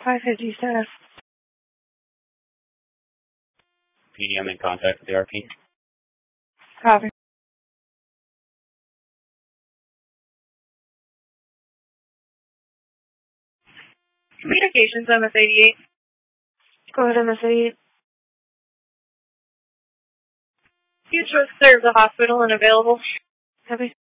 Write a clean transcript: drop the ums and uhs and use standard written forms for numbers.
550 staff. PD, I'm in contact with the RP. Copy. Communications, MS-88. Go ahead, MS-88. Future serve the hospital and available. Copy.